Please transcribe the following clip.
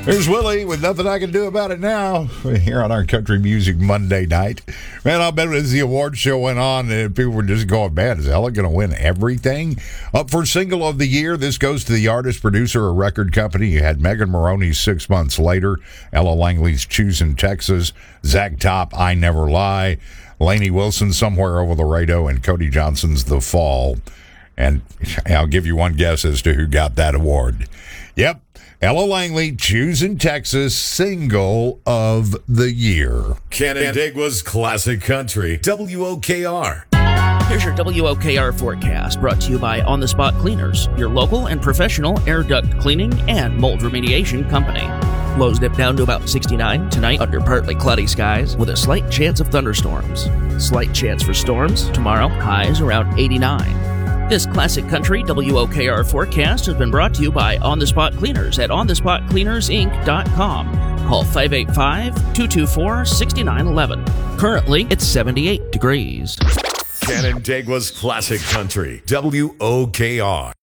There's Willie with Nothing I Can Do About It Now here on our Country Music Monday night. Man, I'll bet as the award show went on, people were just going, man, is Ella going to win everything? Up for Single of the Year, this goes to the artist, producer, or record company. You had Megan Moroney's 6 Months Later, Ella Langley's Choosing Texas, Zach Top, I Never Lie, Lainey Wilson, Somewhere Over the Radio, and Cody Johnson's The Fall. And I'll give you one guess as to who got that award. Yep. Ella Langley, Choosing Texas, Single of the Year. Canandaigua's Classic Country, WOKR. Here's your WOKR forecast, brought to you by On the Spot Cleaners, your local and professional air duct cleaning and mold remediation company. Lows dip down to about 69 tonight under partly cloudy skies with a slight chance of thunderstorms. Slight chance for storms tomorrow, highs around 89. This Classic Country WOKR forecast has been brought to you by On the Spot Cleaners at onthespotcleanersinc.com. Call 585-224-6911. Currently, it's 78 degrees. Canandaigua's Classic Country, WOKR.